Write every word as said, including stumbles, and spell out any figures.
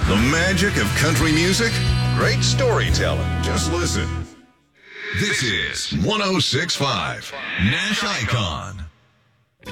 The magic of country music? Great storytelling. Just listen. This is one oh six point five Nash Icon.